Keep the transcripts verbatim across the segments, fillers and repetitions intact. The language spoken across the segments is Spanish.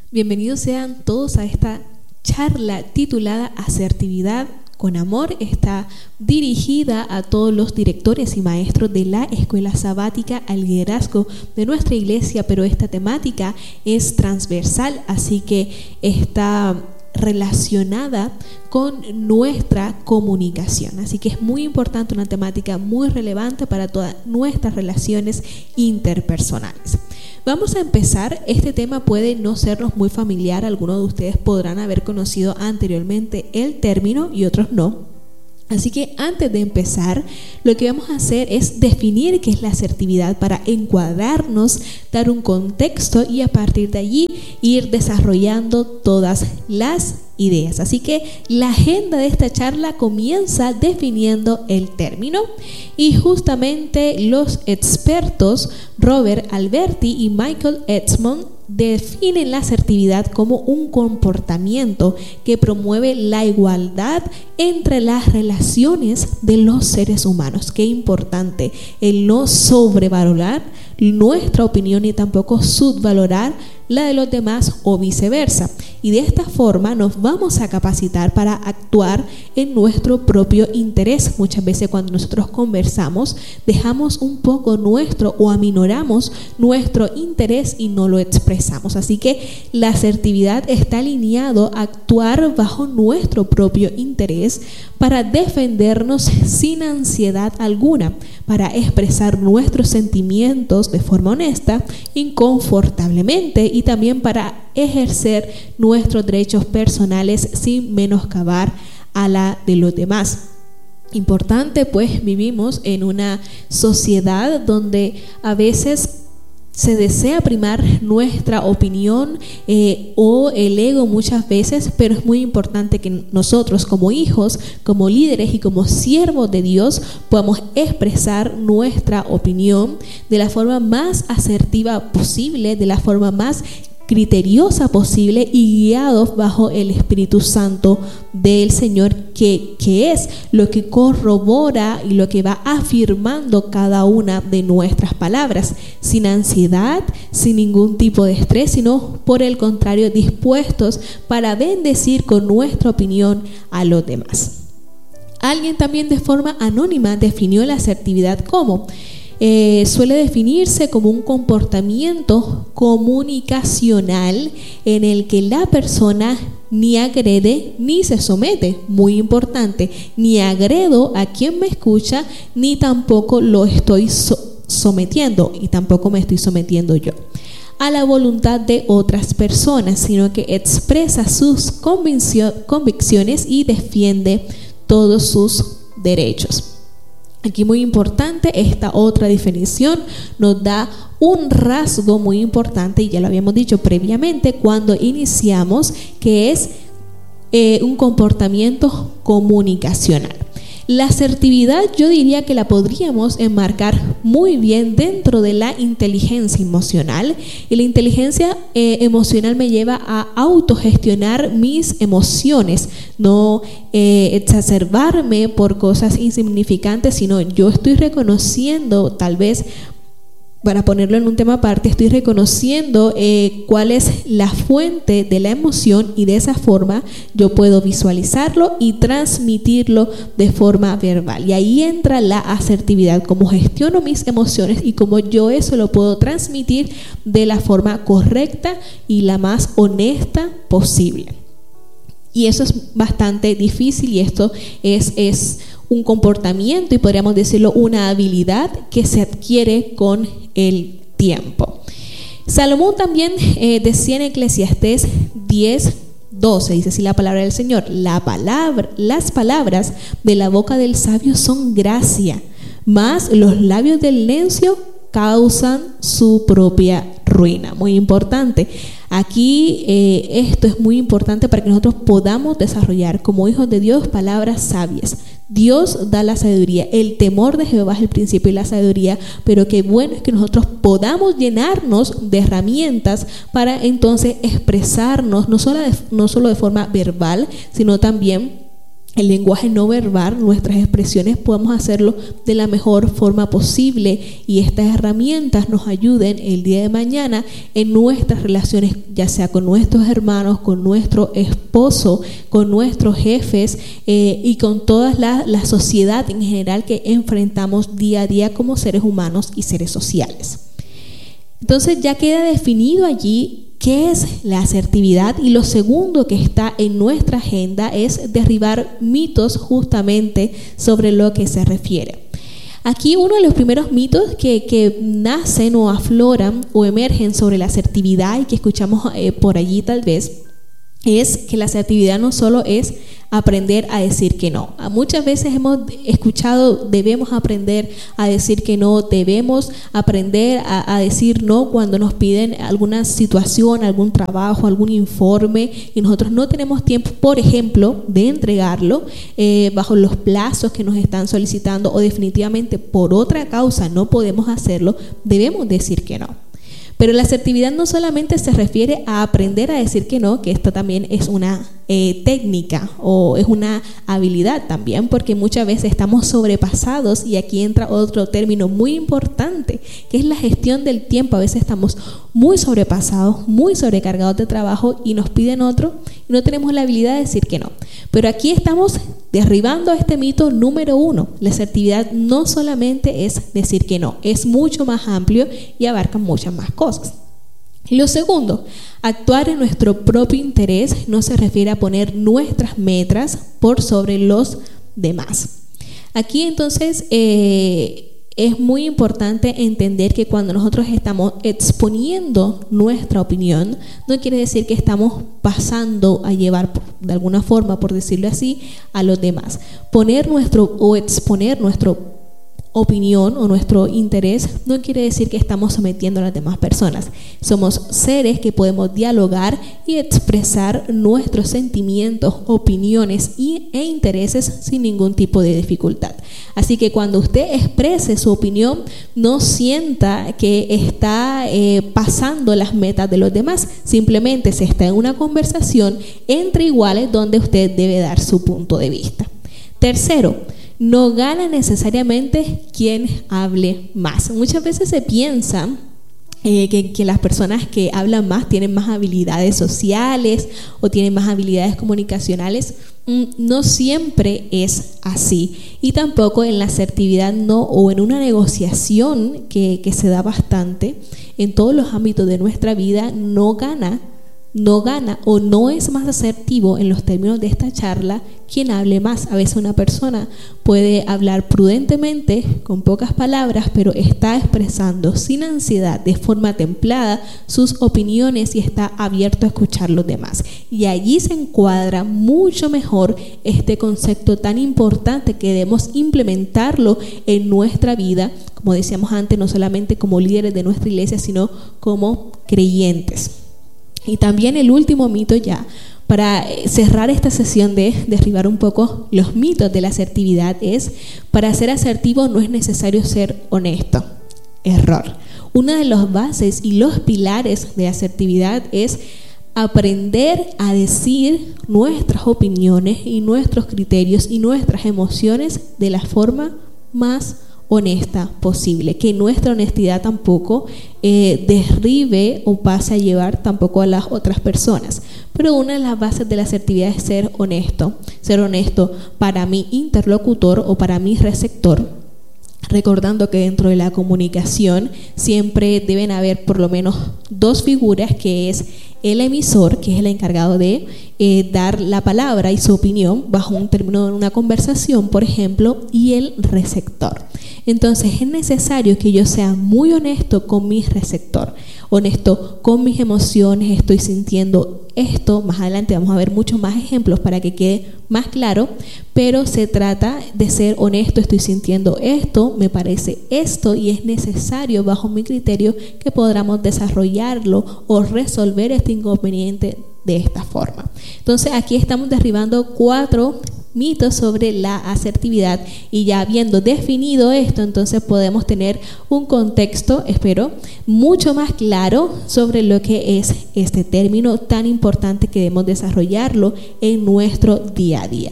Bienvenidos sean todos a esta charla titulada Asertividad con Amor. Está dirigida a todos los directores y maestros de la Escuela Sabática al Liderazgo de nuestra iglesia, pero esta temática es transversal, así que está relacionada con nuestra comunicación. Así que es muy importante, una temática muy relevante para todas nuestras relaciones interpersonales. Vamos a empezar. Este tema puede no sernos muy familiar. Algunos de ustedes podrán haber conocido anteriormente el término y otros no. Así que antes de empezar, lo que vamos a hacer es definir qué es la asertividad para encuadrarnos, dar un contexto y a partir de allí ir desarrollando todas las ideas. Así que la agenda de esta charla comienza definiendo el término y justamente los expertos Robert Alberti y Michael Edmond definen la asertividad como un comportamiento que promueve la igualdad entre las relaciones de los seres humanos. Qué importante el no sobrevalorar nuestra opinión y tampoco subvalorar la de los demás o viceversa. Y de esta forma nos vamos a capacitar para actuar en nuestro propio interés. Muchas veces cuando nosotros conversamos dejamos un poco nuestro o aminoramos nuestro interés y no lo expresamos. Así que la asertividad está alineado a actuar bajo nuestro propio interés para defendernos sin ansiedad alguna, para expresar nuestros sentimientos de forma honesta, inconfortablemente y también para ejercer nuestros derechos personales sin menoscabar a la de los demás. Importante, pues vivimos en una sociedad donde a veces se desea primar nuestra opinión eh, o el ego muchas veces, pero es muy importante que nosotros como hijos, como líderes y como siervos de Dios podamos expresar nuestra opinión de la forma más asertiva posible, de la forma más criteriosa posible y guiados bajo el Espíritu Santo del Señor, que, que es lo que corrobora y lo que va afirmando cada una de nuestras palabras, sin ansiedad, sin ningún tipo de estrés, sino por el contrario, dispuestos para bendecir con nuestra opinión a los demás. Alguien también de forma anónima definió la asertividad como Eh, suele definirse como un comportamiento comunicacional en el que la persona ni agrede ni se somete. Muy importante, ni agredo a quien me escucha ni tampoco lo estoy so- sometiendo y tampoco me estoy sometiendo yo a la voluntad de otras personas, sino que expresa sus conviccio- convicciones y defiende todos sus derechos. Aquí muy importante, esta otra definición nos da un rasgo muy importante y ya lo habíamos dicho previamente cuando iniciamos, que es eh, un comportamiento comunicacional. La asertividad yo diría que la podríamos enmarcar muy bien dentro de la inteligencia emocional, y la inteligencia eh, emocional me lleva a autogestionar mis emociones, no eh, exacerbarme por cosas insignificantes, sino yo estoy reconociendo, tal vez para ponerlo en un tema aparte, estoy reconociendo eh, cuál es la fuente de la emoción y de esa forma yo puedo visualizarlo y transmitirlo de forma verbal. Y ahí entra la asertividad, cómo gestiono mis emociones y cómo yo eso lo puedo transmitir de la forma correcta y la más honesta posible. Y eso es bastante difícil y esto es, es un comportamiento y podríamos decirlo una habilidad que se adquiere con el tiempo. Salomón también eh, decía en Eclesiastés diez doce, dice así la palabra del Señor: la palabra, las palabras de la boca del sabio son gracia, mas los labios del necio causan su propia ruina. Muy importante. Aquí eh, esto es muy importante para que nosotros podamos desarrollar como hijos de Dios palabras sabias. Dios da la sabiduría, el temor de Jehová es el principio de la sabiduría, pero qué bueno es que nosotros podamos llenarnos de herramientas para entonces expresarnos no solo de, no solo de forma verbal, sino también el lenguaje no verbal, nuestras expresiones, podamos hacerlo de la mejor forma posible y estas herramientas nos ayuden el día de mañana en nuestras relaciones, ya sea con nuestros hermanos, con nuestro esposo, con nuestros jefes eh, y con toda la, la sociedad en general que enfrentamos día a día como seres humanos y seres sociales. Entonces ya queda definido allí qué es la asertividad, y lo segundo que está en nuestra agenda es derribar mitos justamente sobre lo que se refiere. Aquí uno de los primeros mitos que, que nacen o afloran o emergen sobre la asertividad y que escuchamos eh, por allí tal vez es que la asertividad no solo es aprender a decir que no. Muchas veces hemos escuchado debemos aprender a decir que no, debemos aprender a, a decir no cuando nos piden alguna situación, algún trabajo, algún informe y nosotros no tenemos tiempo, por ejemplo, de entregarlo eh, bajo los plazos que nos están solicitando o definitivamente por otra causa no podemos hacerlo, debemos decir que no. Pero la asertividad no solamente se refiere a aprender a decir que no, que esto también es una eh, técnica o es una habilidad también, porque muchas veces estamos sobrepasados y aquí entra otro término muy importante, que es la gestión del tiempo. A veces estamos muy sobrepasados, muy sobrecargados de trabajo y nos piden otro y no tenemos la habilidad de decir que no. Pero aquí estamos derribando este mito número uno. La asertividad no solamente es decir que no, es mucho más amplio y abarca muchas más cosas. Y lo segundo, actuar en nuestro propio interés no se refiere a poner nuestras metas por sobre los demás. Aquí entonces eh, es muy importante entender que cuando nosotros estamos exponiendo nuestra opinión, no quiere decir que estamos pasando a llevar de alguna forma, por decirlo así, a los demás. Poner nuestro o exponer nuestro opinión o nuestro interés no quiere decir que estamos sometiendo a las demás personas. Somos seres que podemos dialogar y expresar nuestros sentimientos, opiniones y, e intereses sin ningún tipo de dificultad. Así que cuando usted exprese su opinión, no sienta que está eh, pasando las metas de los demás, simplemente se está en una conversación entre iguales donde usted debe dar su punto de vista. Tercero, no gana necesariamente quien hable más. Muchas veces se piensa eh, que, que las personas que hablan más tienen más habilidades sociales o tienen más habilidades comunicacionales. No siempre es así, y tampoco en la asertividad no, o en una negociación que, que se da bastante en todos los ámbitos de nuestra vida, no gana no gana o no es más asertivo en los términos de esta charla quien hable más. A veces una persona puede hablar prudentemente, con pocas palabras, pero está expresando sin ansiedad, de forma templada, sus opiniones y está abierto a escuchar los demás. Y allí se encuadra mucho mejor este concepto tan importante que debemos implementarlo en nuestra vida, como decíamos antes, no solamente como líderes de nuestra iglesia, sino como creyentes. Y también el último mito, ya para cerrar esta sesión de derribar un poco los mitos de la asertividad, es: para ser asertivo no es necesario ser honesto. Error. Una de las bases y los pilares de asertividad es aprender a decir nuestras opiniones y nuestros criterios y nuestras emociones de la forma más honesta posible, que nuestra honestidad tampoco eh, derribe o pase a llevar tampoco a las otras personas. Pero una de las bases de la asertividad es ser honesto, ser honesto para mi interlocutor o para mi receptor, recordando que dentro de la comunicación siempre deben haber por lo menos dos figuras, que es el emisor, que es el encargado de eh, dar la palabra y su opinión bajo un término de una conversación, por ejemplo, y el receptor. Entonces es necesario que yo sea muy honesto con mi receptor, honesto con mis emociones. Estoy sintiendo esto, más adelante vamos a ver muchos más ejemplos para que quede más claro, pero se trata de ser honesto. Estoy sintiendo esto, me parece esto, y es necesario bajo mi criterio que podamos desarrollarlo o resolver este inconveniente de esta forma. Entonces aquí estamos derribando cuatro mitos sobre la asertividad, y ya habiendo definido esto, entonces podemos tener un contexto, espero, mucho más claro sobre lo que es este término tan importante que debemos desarrollarlo en nuestro día a día.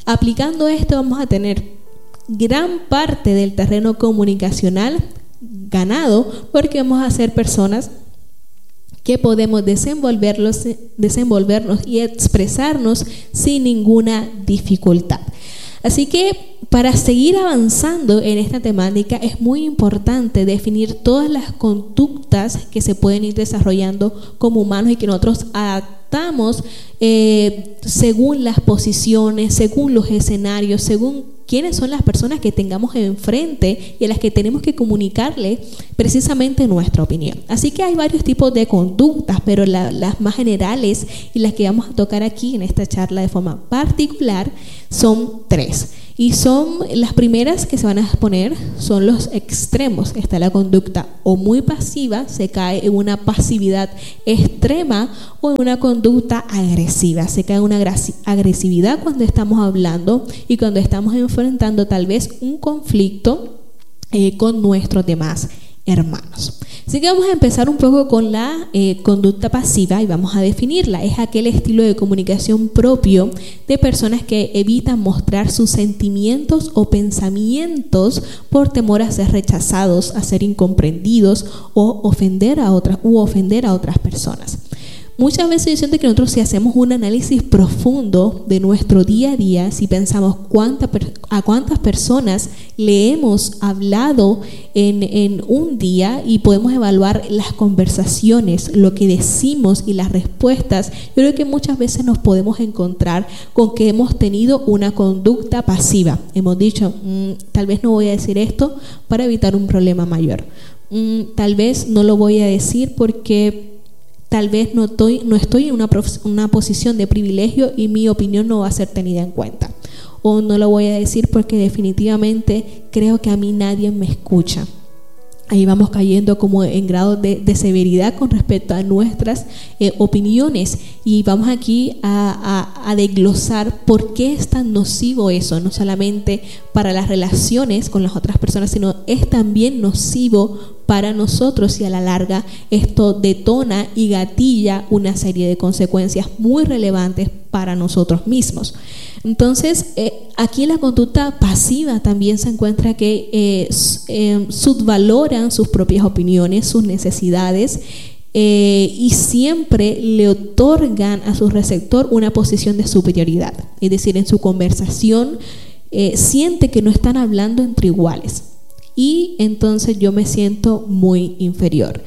Aplicando esto vamos a tener gran parte del terreno comunicacional ganado, porque vamos a ser personas que podemos desenvolverlos, desenvolvernos y expresarnos sin ninguna dificultad. Así que para seguir avanzando en esta temática es muy importante definir todas las conductas que se pueden ir desarrollando como humanos y que nosotros adaptamos eh, según las posiciones, según los escenarios, según quiénes son las personas que tengamos enfrente y a las que tenemos que comunicarle precisamente nuestra opinión. Así que hay varios tipos de conductas, pero la, las más generales y las que vamos a tocar aquí en esta charla de forma particular son tres. Y son las primeras que se van a exponer, son los extremos. Está la conducta o muy pasiva, se cae en una pasividad extrema, o en una conducta agresiva, se cae en una agresividad cuando estamos hablando y cuando estamos enfrentando tal vez un conflicto eh, con nuestros demás hermanos. Así que vamos a empezar un poco con la eh, conducta pasiva y vamos a definirla. Es aquel estilo de comunicación propio de personas que evitan mostrar sus sentimientos o pensamientos por temor a ser rechazados, a ser incomprendidos o ofender a otras u ofender a otras personas. Muchas veces yo siento que nosotros, si hacemos un análisis profundo de nuestro día a día, si pensamos cuánta, a cuántas personas le hemos hablado en, en un día y podemos evaluar las conversaciones, lo que decimos y las respuestas, yo creo que muchas veces nos podemos encontrar con que hemos tenido una conducta pasiva. Hemos dicho, mmm, tal vez no voy a decir esto para evitar un problema mayor. Mm, tal vez no lo voy a decir porque tal vez no estoy, no estoy en una, una posición de privilegio y mi opinión no va a ser tenida en cuenta. O no lo voy a decir porque definitivamente creo que a mí nadie me escucha. Ahí vamos cayendo como en grado de, de severidad con respecto a nuestras eh, opiniones, y vamos aquí a, a, a desglosar por qué es tan nocivo eso, no solamente para las relaciones con las otras personas, sino es también nocivo para nosotros, y a la larga esto detona y gatilla una serie de consecuencias muy relevantes para nosotros mismos. Entonces, eh, aquí la conducta pasiva también se encuentra que eh, eh, subvaloran sus propias opiniones, sus necesidades, eh, y siempre le otorgan a su receptor una posición de superioridad. Es decir, en su conversación eh, siente que no están hablando entre iguales, y entonces yo me siento muy inferior.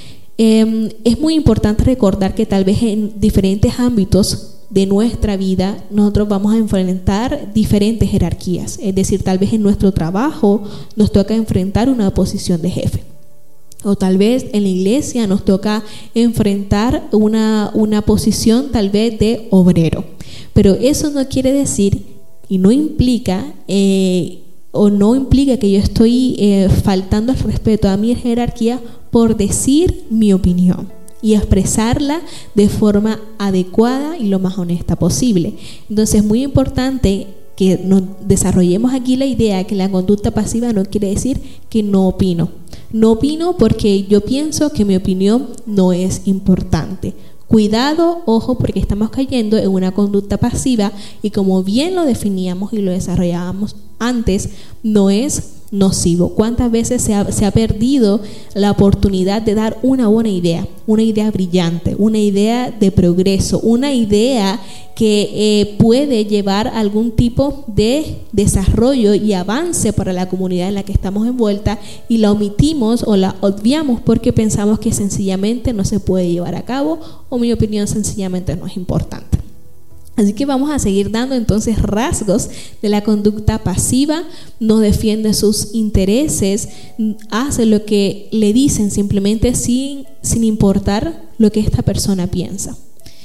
Eh, es muy importante recordar que tal vez en diferentes ámbitos de nuestra vida nosotros vamos a enfrentar diferentes jerarquías. Es decir, tal vez en nuestro trabajo nos toca enfrentar una posición de jefe, o tal vez en la iglesia nos toca enfrentar una, una posición tal vez de obrero. Pero eso no quiere decir y no implica eh, o no implica que yo estoy eh, faltando al respeto a mi jerarquía por decir mi opinión y expresarla de forma adecuada y lo más honesta posible. Entonces es muy importante que nos desarrollemos aquí la idea que la conducta pasiva no quiere decir que no opino. No opino porque yo pienso que mi opinión no es importante. Cuidado, ojo, porque estamos cayendo en una conducta pasiva, y como bien lo definíamos y lo desarrollábamos antes, no es nocivo. ¿Cuántas veces se ha, se ha perdido la oportunidad de dar una buena idea, una idea brillante, una idea de progreso, una idea que eh, puede llevar a algún tipo de desarrollo y avance para la comunidad en la que estamos envuelta, y la omitimos o la obviamos porque pensamos que sencillamente no se puede llevar a cabo, o mi opinión sencillamente no es importante? Así que vamos a seguir dando entonces rasgos de la conducta pasiva. No defiende sus intereses, hace lo que le dicen simplemente sin, sin importar lo que esta persona piensa.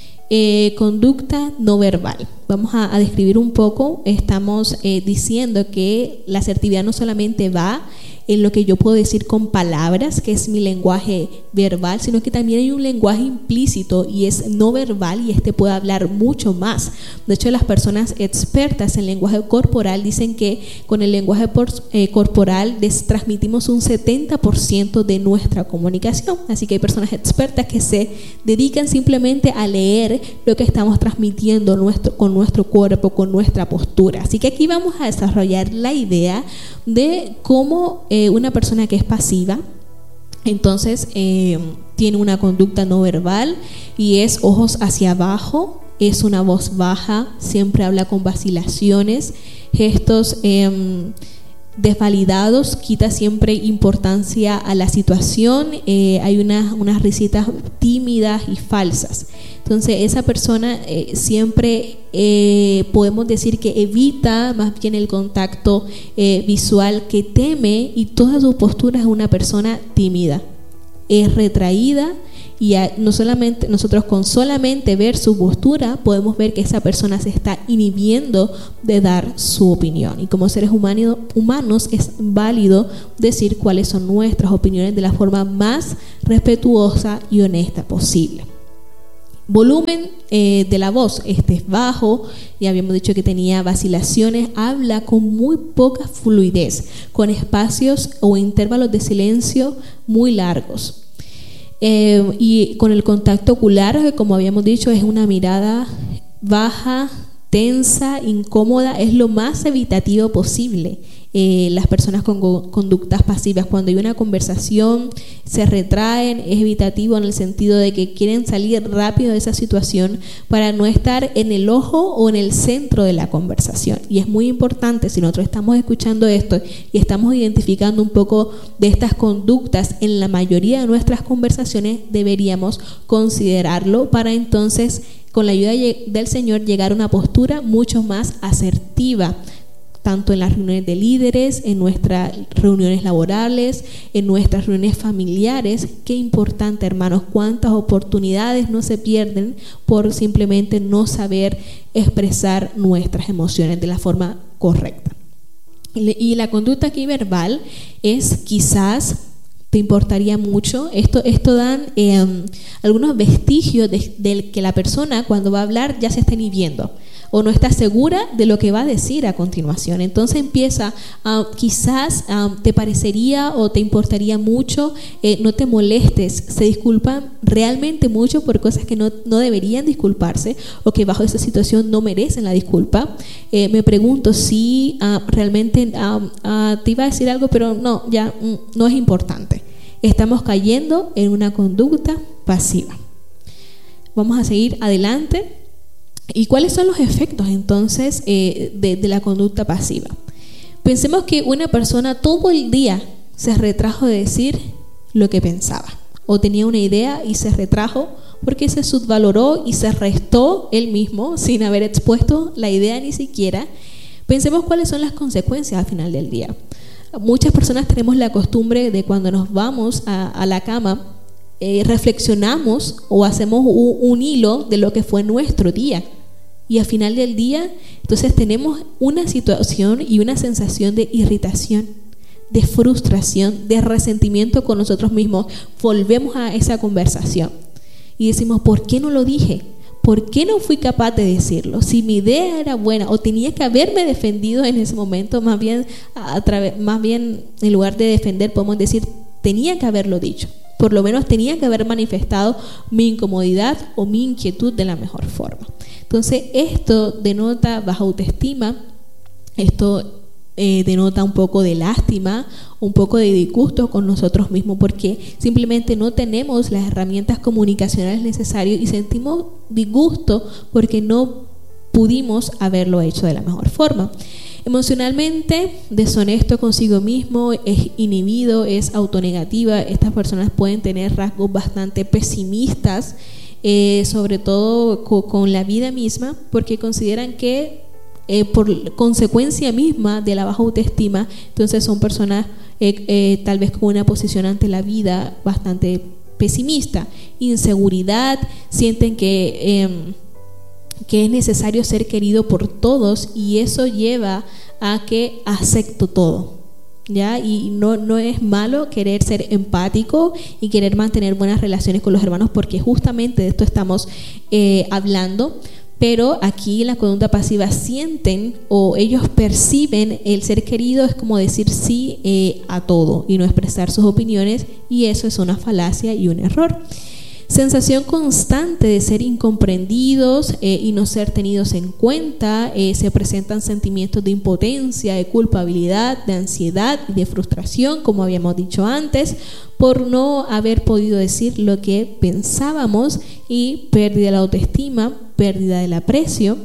Eh, conducta no verbal. Vamos a, a describir un poco. Estamos eh, diciendo que la asertividad no solamente va en lo que yo puedo decir con palabras, que es mi lenguaje verbal, sino que también hay un lenguaje implícito y es no verbal, y este puede hablar mucho más. De hecho, las personas expertas en lenguaje corporal dicen que con el lenguaje por, eh, corporal des, transmitimos un setenta por ciento de nuestra comunicación. Así que hay personas expertas que se dedican simplemente a leer lo que estamos transmitiendo nuestro, con nuestro cuerpo, con nuestra postura. Así que aquí vamos a desarrollar la idea de cómo eh, una persona que es pasiva, entonces eh, tiene una conducta no verbal y es ojos hacia abajo, es una voz baja, siempre habla con vacilaciones, gestos eh, desvalidados, quita siempre importancia a la situación, eh, hay unas, unas risitas tímidas y falsas. Entonces esa persona eh, siempre eh, podemos decir que evita más bien el contacto eh, visual, que teme, y toda su postura es una persona tímida, es retraída. Y a, no solamente nosotros con solamente ver su postura podemos ver que esa persona se está inhibiendo de dar su opinión, y como seres humano, humanos es válido decir cuáles son nuestras opiniones de la forma más respetuosa y honesta posible. Volumen eh, de la voz, este es bajo, ya habíamos dicho que tenía vacilaciones, habla con muy poca fluidez, con espacios o intervalos de silencio muy largos. Eh, y con el contacto ocular, como habíamos dicho, es una mirada baja, tensa, incómoda, es lo más evitativo posible. Eh, las personas con conductas pasivas, cuando hay una conversación, se retraen, es evitativo en el sentido de que quieren salir rápido de esa situación para no estar en el ojo o en el centro de la conversación. Y es muy importante, si nosotros estamos escuchando esto y estamos identificando un poco de estas conductas en la mayoría de nuestras conversaciones, deberíamos considerarlo para entonces, con la ayuda del Señor, llegar a una postura mucho más asertiva, tanto en las reuniones de líderes, en nuestras reuniones laborales, en nuestras reuniones familiares. Qué importante, hermanos, cuántas oportunidades no se pierden por simplemente no saber expresar nuestras emociones de la forma correcta. Y la conducta aquí verbal es quizás, te importaría mucho, esto, esto dan eh, algunos vestigios de, de que la persona cuando va a hablar ya se está inhibiendo o no está segura de lo que va a decir a continuación. Entonces empieza, uh, quizás uh, te parecería o te importaría mucho, eh, no te molestes, se disculpan realmente mucho por cosas que no, no deberían disculparse o que bajo esa situación no merecen la disculpa. Eh, me pregunto si uh, realmente uh, uh, te iba a decir algo, pero no, ya mm, no es importante. Estamos cayendo en una conducta pasiva. Vamos a seguir adelante. ¿Y cuáles son los efectos entonces eh, de, de la conducta pasiva? Pensemos que una persona todo el día se retrajo de decir lo que pensaba, o tenía una idea y se retrajo porque se subvaloró y se restó él mismo sin haber expuesto la idea ni siquiera. Pensemos cuáles son las consecuencias al final del día. Muchas personas tenemos la costumbre de cuando nos vamos a, a la cama, eh, reflexionamos o hacemos un, un hilo de lo que fue nuestro día. Y al final del día, entonces tenemos una situación y una sensación de irritación, de frustración, de resentimiento con nosotros mismos. Volvemos a esa conversación y decimos, ¿por qué no lo dije? ¿Por qué no fui capaz de decirlo? Si mi idea era buena o tenía que haberme defendido en ese momento, más bien, a través, más bien en lugar de defender, podemos decir, tenía que haberlo dicho. Por lo menos tenía que haber manifestado mi incomodidad o mi inquietud de la mejor forma. Entonces esto denota baja autoestima, esto eh, denota un poco de lástima, un poco de disgusto con nosotros mismos, porque simplemente no tenemos las herramientas comunicacionales necesarias y sentimos disgusto porque no pudimos haberlo hecho de la mejor forma. Emocionalmente deshonesto consigo mismo, es inhibido, es autonegativa. Estas personas pueden tener rasgos bastante pesimistas, eh, sobre todo co con la vida misma, porque consideran que eh, por consecuencia misma de la baja autoestima, entonces son personas eh, eh, tal vez con una posición ante la vida bastante pesimista. Inseguridad, sienten que... Eh, que es necesario ser querido por todos y eso lleva a que acepto todo, ¿ya? Y no, no es malo querer ser empático y querer mantener buenas relaciones con los hermanos, porque justamente de esto estamos eh, hablando. Pero aquí en la conducta pasiva sienten o ellos perciben el ser querido es como decir sí eh, a todo y no expresar sus opiniones, y eso es una falacia y un error. Sensación constante de ser incomprendidos eh, y no ser tenidos en cuenta. Eh, se presentan sentimientos de impotencia, de culpabilidad, de ansiedad y de frustración, como habíamos dicho antes, por no haber podido decir lo que pensábamos, y pérdida de la autoestima, pérdida del aprecio,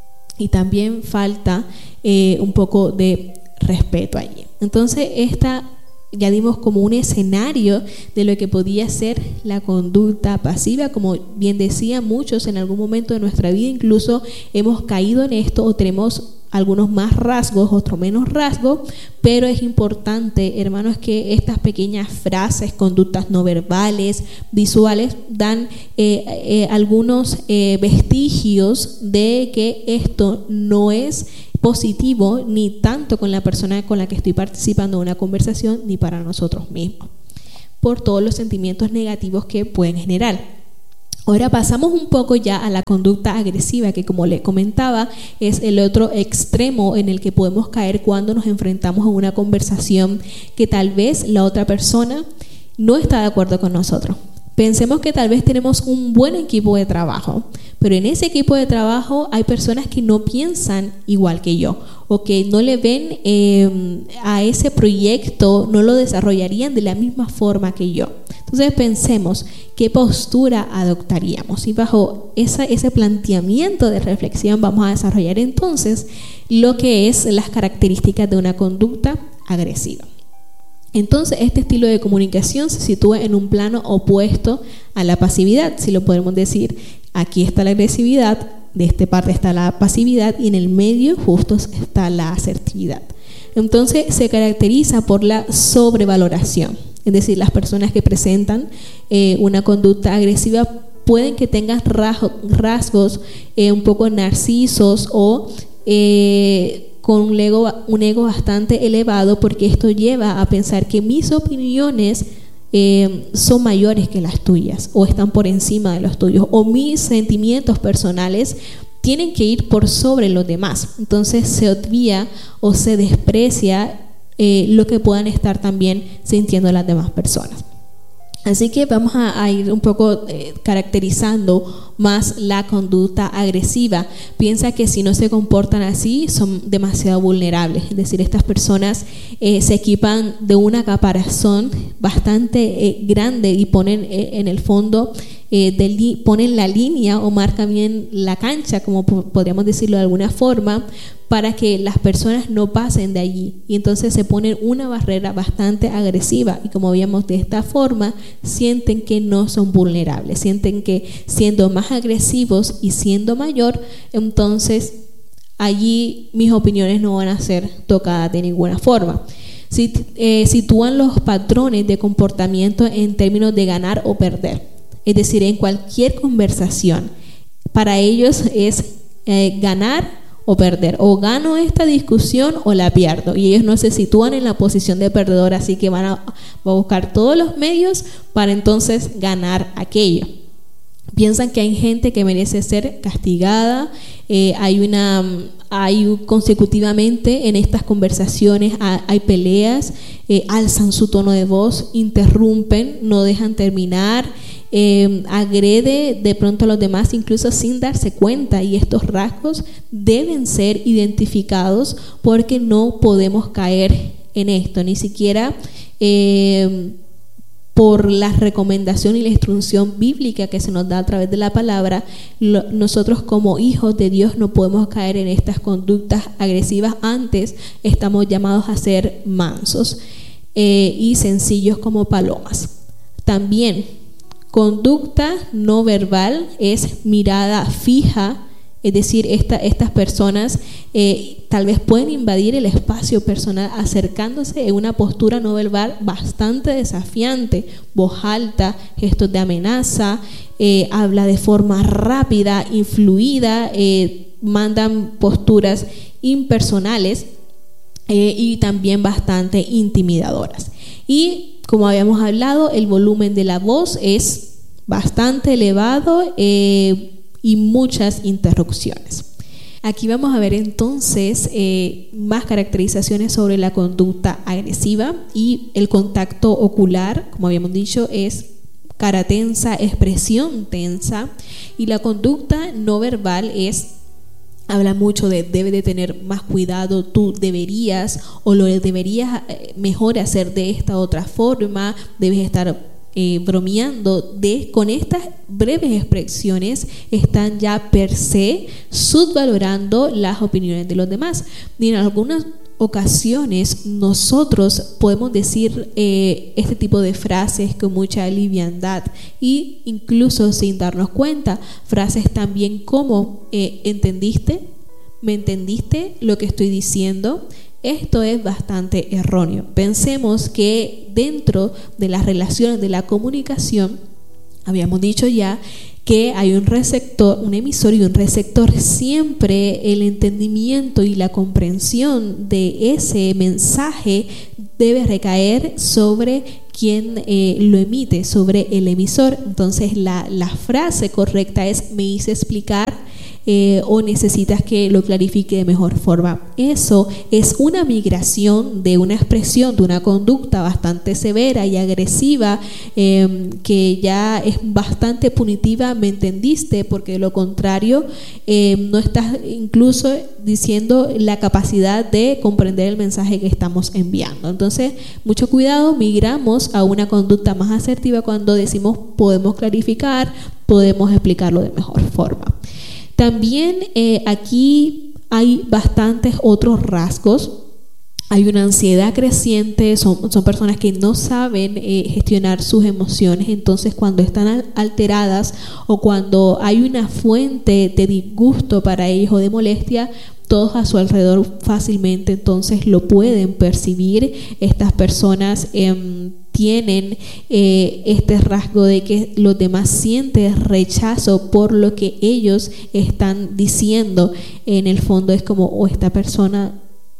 y también falta eh, un poco de respeto allí. Entonces, esta ya dimos como un escenario de lo que podía ser la conducta pasiva. Como bien decía, muchos en algún momento de nuestra vida incluso hemos caído en esto, o tenemos algunos más rasgos, otros menos rasgos, pero es importante, hermanos, que estas pequeñas frases, conductas no verbales, visuales, dan eh, eh, algunos eh, vestigios de que esto no es positivo, ni tanto con la persona con la que estoy participando en una conversación, ni para nosotros mismos, por todos los sentimientos negativos que pueden generar. Ahora pasamos un poco ya a la conducta agresiva, que, como le comentaba, es el otro extremo en el que podemos caer cuando nos enfrentamos a una conversación que tal vez la otra persona no está de acuerdo con nosotros. Pensemos que tal vez tenemos un buen equipo de trabajo, pero en ese equipo de trabajo hay personas que no piensan igual que yo, o que no le ven eh, a ese proyecto, no lo desarrollarían de la misma forma que yo. Entonces pensemos qué postura adoptaríamos, y bajo esa, ese planteamiento de reflexión vamos a desarrollar entonces lo que es las características de una conducta agresiva. Entonces, este estilo de comunicación se sitúa en un plano opuesto a la pasividad, si lo podemos decir. Aquí está la agresividad, de esta parte está la pasividad, y en el medio justo está la asertividad. Entonces, se caracteriza por la sobrevaloración, es decir, las personas que presentan eh, una conducta agresiva pueden que tengan rasgos, rasgos eh, un poco narcisos, o eh, con un ego, un ego bastante elevado, porque esto lleva a pensar que mis opiniones eh, son mayores que las tuyas, o están por encima de los tuyos, o mis sentimientos personales tienen que ir por sobre los demás. Entonces se obvia o se desprecia eh, lo que puedan estar también sintiendo las demás personas. Así que vamos a, a ir un poco eh, caracterizando más la conducta agresiva. Piensa que si no se comportan así, son demasiado vulnerables. Es decir, estas personas eh, se equipan de una caparazón bastante eh, grande y ponen eh, en el fondo, eh, de li- ponen la línea o marcan bien la cancha, como po- podríamos decirlo de alguna forma, para que las personas no pasen de allí, y entonces se ponen una barrera bastante agresiva, y como veíamos, de esta forma sienten que no son vulnerables, sienten que siendo más agresivos y siendo mayor, entonces allí mis opiniones no van a ser tocadas de ninguna forma. Si, eh, sitúan los patrones de comportamiento en términos de ganar o perder, es decir, en cualquier conversación para ellos es eh, ganar o perder, o gano esta discusión o la pierdo, y ellos no se sitúan en la posición de perdedor, así que van a, van a buscar todos los medios para entonces ganar aquello. Piensan que hay gente que merece ser castigada, eh, hay una hay consecutivamente en estas conversaciones hay, hay peleas, eh, alzan su tono de voz, interrumpen, no dejan terminar, Eh, agrede de pronto a los demás incluso sin darse cuenta, y estos rasgos deben ser identificados porque no podemos caer en esto, ni siquiera eh, por la recomendación y la instrucción bíblica que se nos da a través de la palabra. Lo, nosotros como hijos de Dios no podemos caer en estas conductas agresivas. Antes estamos llamados a ser mansos eh, y sencillos como palomas. También conducta no verbal es mirada fija, es decir, esta, estas personas eh, tal vez pueden invadir el espacio personal acercándose en una postura no verbal bastante desafiante, voz alta, gestos de amenaza, eh, habla de forma rápida, influida, eh, mandan posturas impersonales eh, y también bastante intimidadoras. Y como habíamos hablado, el volumen de la voz es bastante elevado eh, y muchas interrupciones. Aquí vamos a ver entonces eh, más caracterizaciones sobre la conducta agresiva, y el contacto ocular, como habíamos dicho, es cara tensa, expresión tensa. Y la conducta no verbal es, habla mucho de debe de tener más cuidado, tú deberías o lo deberías mejor hacer de esta otra forma, debes estar eh, bromeando. De, con estas breves expresiones están ya per se subvalorando las opiniones de los demás. Y en algunas ocasiones nosotros podemos decir eh, este tipo de frases con mucha liviandad y incluso sin darnos cuenta, frases también como eh, ¿entendiste? ¿Me entendiste lo que estoy diciendo? Esto es bastante erróneo. Pensemos que dentro de las relaciones de la comunicación, habíamos dicho ya que hay un receptor, un emisor y un receptor. Siempre el entendimiento y la comprensión de ese mensaje debe recaer sobre quien eh, lo emite, sobre el emisor. Entonces la, la frase correcta es: me hice explicar. Eh, o necesitas que lo clarifique de mejor forma. Eso es una migración de una expresión, de una conducta bastante severa y agresiva, eh, que ya es bastante punitiva. ¿Me entendiste? Porque de lo contrario eh, no estás incluso diciendo la capacidad de comprender el mensaje que estamos enviando. Entonces, mucho cuidado, migramos a una conducta más asertiva cuando decimos podemos clarificar, podemos explicarlo de mejor forma. También eh, aquí hay bastantes otros rasgos. Hay una ansiedad creciente, son, son personas que no saben eh, gestionar sus emociones. Entonces, cuando están alteradas o cuando hay una fuente de disgusto para ellos o de molestia, todos a su alrededor fácilmente entonces lo pueden percibir. Estas personas eh, tienen eh, este rasgo de que los demás sienten rechazo por lo que ellos están diciendo. En el fondo es como, o oh, esta persona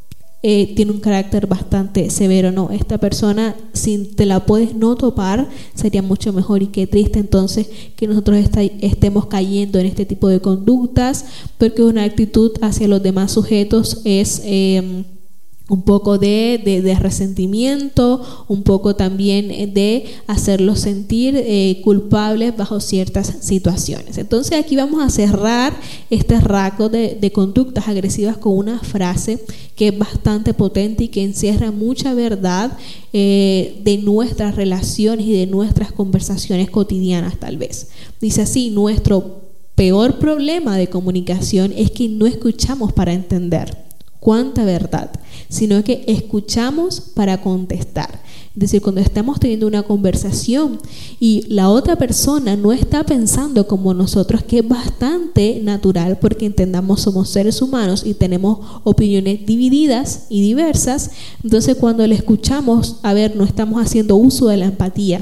eh, tiene un carácter bastante severo, no, esta persona, si te la puedes no topar, sería mucho mejor. Y qué triste entonces que nosotros está, estemos cayendo en este tipo de conductas, porque una actitud hacia los demás sujetos es eh, un poco de, de, de resentimiento, un poco también de hacerlos sentir eh, culpables bajo ciertas situaciones. Entonces aquí vamos a cerrar este rasgo de, de conductas agresivas con una frase que es bastante potente y que encierra mucha verdad eh, de nuestras relaciones y de nuestras conversaciones cotidianas tal vez. Dice así: nuestro peor problema de comunicación es que no escuchamos para entender. Cuánta verdad, sino que escuchamos para contestar. Es decir, cuando estamos teniendo una conversación y la otra persona no está pensando como nosotros, que es bastante natural, porque entendamos, somos seres humanos y tenemos opiniones divididas y diversas. Entonces, cuando le escuchamos, a ver, no estamos haciendo uso de la empatía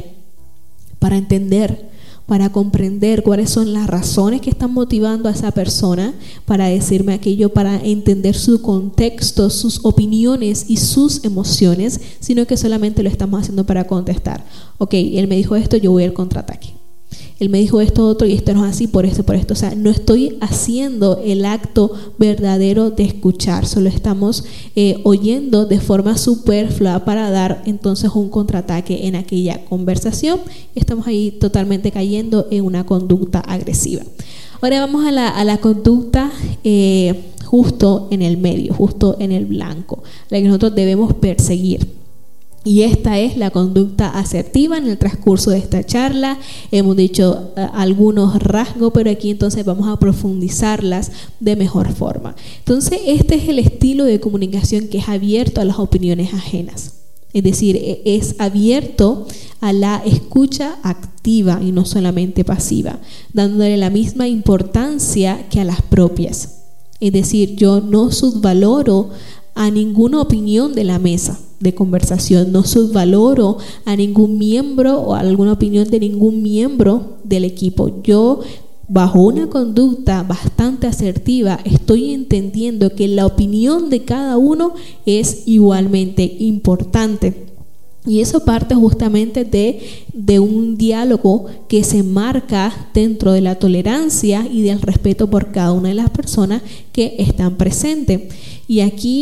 para entender, para comprender cuáles son las razones que están motivando a esa persona para decirme aquello, para entender su contexto, sus opiniones y sus emociones, sino que solamente lo estamos haciendo para contestar. Ok, él me dijo esto, yo voy al contraataque. Él me dijo esto otro y esto no es así por esto, por esto. O sea, no estoy haciendo el acto verdadero de escuchar, solo estamos eh, oyendo de forma superflua para dar entonces un contraataque en aquella conversación. Estamos ahí totalmente cayendo en una conducta agresiva. Ahora vamos a la, a la conducta eh, justo en el medio, justo en el blanco, la que nosotros debemos perseguir. Y esta es la conducta asertiva. En el transcurso de esta charla hemos dicho uh, algunos rasgos, pero aquí entonces vamos a profundizarlas de mejor forma. Entonces, este es el estilo de comunicación que es abierto a las opiniones ajenas. Es decir, es abierto a la escucha activa y no solamente pasiva, dándole la misma importancia que a las propias. Es decir, yo no subvaloro a ninguna opinión de la mesa de conversación, no subvaloro a ningún miembro o a alguna opinión de ningún miembro del equipo. Yo, bajo una conducta bastante asertiva, estoy entendiendo que la opinión de cada uno es igualmente importante. Y eso parte justamente de, de un diálogo que se marca dentro de la tolerancia y del respeto por cada una de las personas que están presentes. Y aquí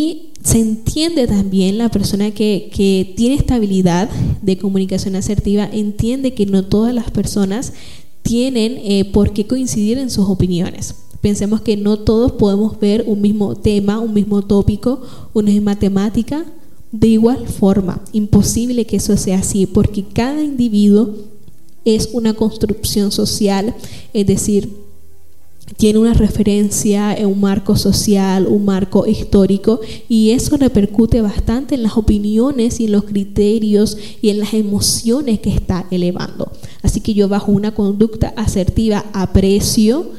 se entiende también la persona que, que tiene esta habilidad de comunicación asertiva, entiende que no todas las personas tienen eh, por qué coincidir en sus opiniones. Pensemos que no todos podemos ver un mismo tema, un mismo tópico, una misma temática de igual forma. Imposible que eso sea así, porque cada individuo es una construcción social, es decir, tiene una referencia en un marco social, un marco histórico, y eso repercute bastante en las opiniones y en los criterios y en las emociones que está elevando. Así que yo, bajo una conducta asertiva, aprecio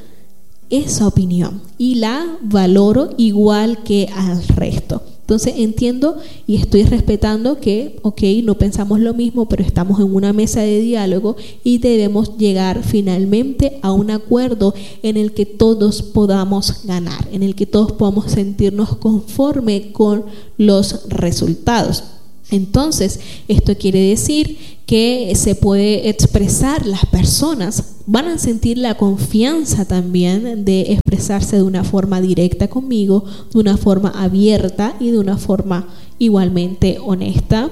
esa opinión y la valoro igual que al resto. Entonces entiendo y estoy respetando que, ok, no pensamos lo mismo, pero estamos en una mesa de diálogo y debemos llegar finalmente a un acuerdo en el que todos podamos ganar, en el que todos podamos sentirnos conforme con los resultados. Entonces, esto quiere decir que se puede expresar, las personas van a sentir la confianza también de expresarse de una forma directa conmigo, de una forma abierta y de una forma igualmente honesta.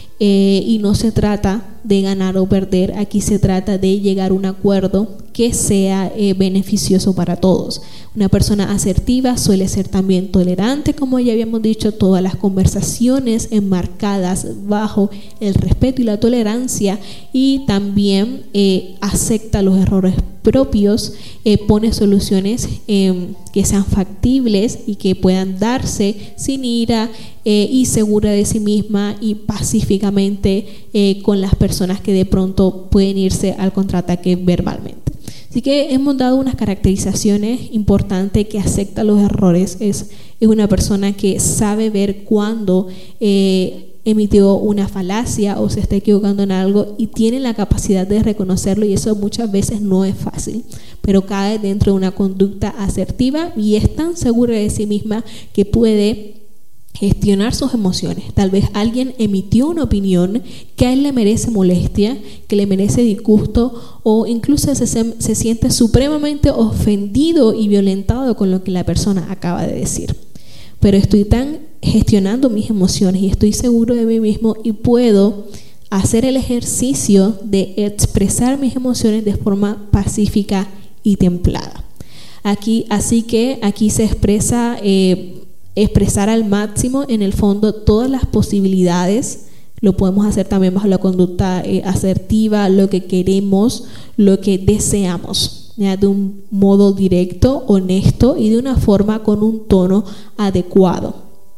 Eh, y no se trata de ganar o perder, aquí se trata de llegar a un acuerdo que sea eh, beneficioso para todos. Una persona asertiva suele ser también tolerante, como ya habíamos dicho, todas las conversaciones enmarcadas bajo el respeto y la tolerancia, y también eh, acepta los errores propios, eh, pone soluciones eh, que sean factibles y que puedan darse sin ira, eh, y segura de sí misma y pacíficamente eh, con las personas que de pronto pueden irse al contraataque verbalmente. Así que hemos dado unas caracterizaciones importantes: que acepta los errores, es, es una persona que sabe ver cuando eh, emitió una falacia o se está equivocando en algo, y tiene la capacidad de reconocerlo, y eso muchas veces no es fácil, pero cae dentro de una conducta asertiva y es tan segura de sí misma que puede gestionar sus emociones. Tal vez alguien emitió una opinión que a él le merece molestia, que le merece disgusto, o incluso se, se siente supremamente ofendido y violentado con lo que la persona acaba de decir. Pero estoy tan gestionando mis emociones y estoy seguro de mí mismo, y puedo hacer el ejercicio de expresar mis emociones de forma pacífica y templada. Aquí, así que aquí se expresa eh, expresar al máximo, en el fondo, todas las posibilidades. Lo podemos hacer también bajo la conducta eh, asertiva, lo que queremos, lo que deseamos, ¿ya? De un modo directo, honesto y de una forma con un tono adecuado,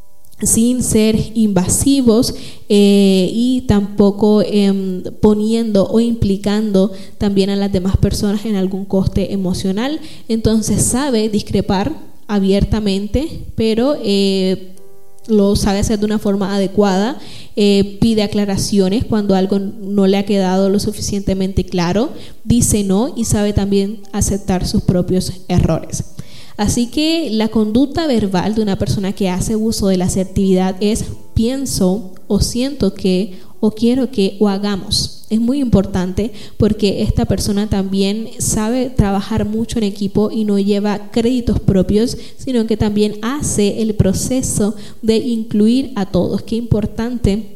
sin ser invasivos eh, y tampoco eh, poniendo o implicando también a las demás personas en algún coste emocional. Entonces sabe discrepar abiertamente, pero eh, lo sabe hacer de una forma adecuada, eh, pide aclaraciones cuando algo no le ha quedado lo suficientemente claro, dice no, y sabe también aceptar sus propios errores. Así que la conducta verbal de una persona que hace uso de la asertividad es: pienso o siento que, o quiero que, o hagamos. Es muy importante porque esta persona también sabe trabajar mucho en equipo y no lleva créditos propios, sino que también hace el proceso de incluir a todos. Qué importante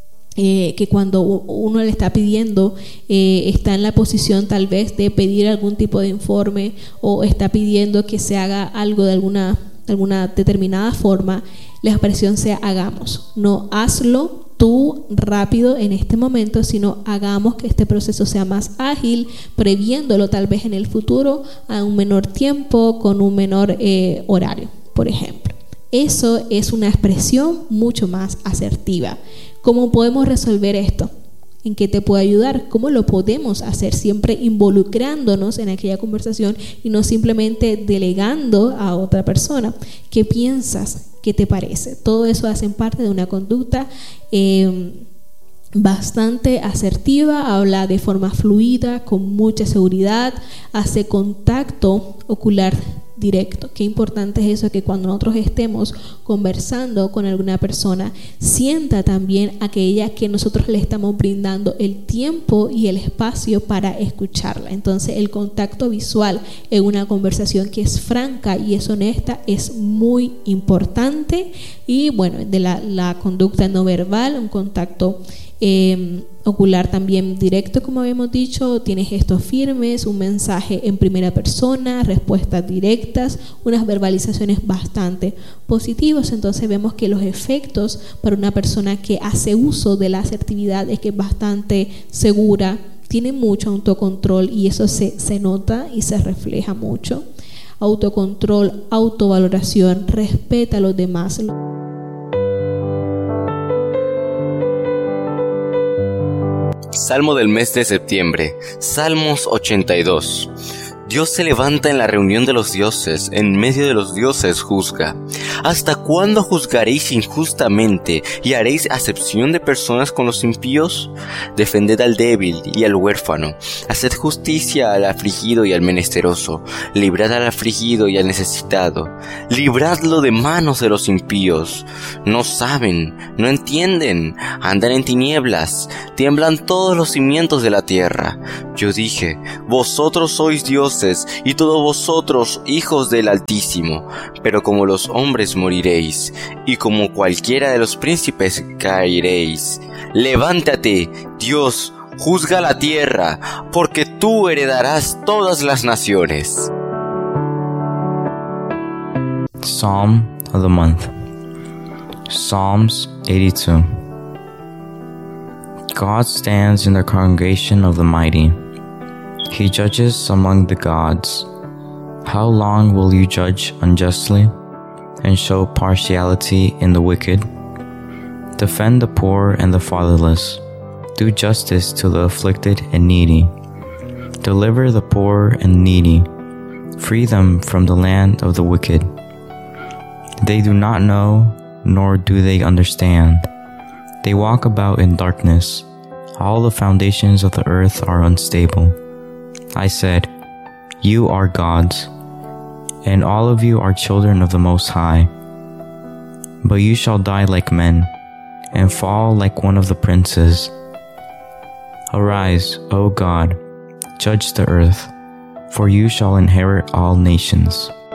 Eh, que cuando uno le está pidiendo, eh, está en la posición tal vez de pedir algún tipo de informe, o está pidiendo que se haga algo de alguna, de alguna determinada forma, la expresión sea hagamos. No hazlo tú rápido en este momento, sino hagamos que este proceso sea más ágil, previéndolo tal vez en el futuro a un menor tiempo, con un menor eh, horario, por ejemplo. Eso es una expresión mucho más asertiva. ¿Cómo podemos resolver esto? ¿En qué te puedo ayudar? ¿Cómo lo podemos hacer? Siempre involucrándonos en aquella conversación y no simplemente delegando a otra persona. ¿Qué piensas? ¿Qué te parece? Todo eso hace parte de una conducta eh, bastante asertiva. Habla de forma fluida, con mucha seguridad, hace contacto ocular directo. Qué importante es eso, que cuando nosotros estemos conversando con alguna persona, sienta también aquella que nosotros le estamos brindando el tiempo y el espacio para escucharla. Entonces el contacto visual en una conversación que es franca y es honesta es muy importante. Y bueno, de la, la conducta no verbal, un contacto eh, ocular también directo, como habíamos dicho, tiene gestos firmes, un mensaje en primera persona, respuestas directas, unas verbalizaciones bastante positivas. Entonces vemos que los efectos para una persona que hace uso de la asertividad es que es bastante segura, tiene mucho autocontrol y eso se, se nota y se refleja mucho. Autocontrol, autovaloración, respeta a los demás. Salmo del mes de septiembre, Salmos ochenta y dos. Dios se levanta en la reunión de los dioses, en medio de los dioses juzga. ¿Hasta cuándo juzgaréis injustamente y haréis acepción de personas con los impíos? Defended al débil y al huérfano, haced justicia al afligido y al menesteroso, librad al afligido y al necesitado, libradlo de manos de los impíos. No saben, no entienden, andan en tinieblas, tiemblan todos los cimientos de la tierra. Yo dije, vosotros sois dioses, y todos vosotros hijos del Altísimo, pero como los hombres moriréis, y como cualquiera de los príncipes caeréis. Levántate, Dios, juzga la tierra, porque tú heredarás todas las naciones. Psalm of the month. Psalms eighty-two. God stands in the congregation of the mighty. He judges among the gods. How long will you judge unjustly and show partiality in the wicked? Defend the poor and the fatherless. Do justice to the afflicted and needy. Deliver the poor and needy. Free them from the land of the wicked. They do not know, nor do they understand. They walk about in darkness. All the foundations of the earth are unstable. I said, you are gods, and all of you are children of the Most High. But you shall die like men, and fall like one of the princes. Arise, O God, judge the earth, for you shall inherit all nations.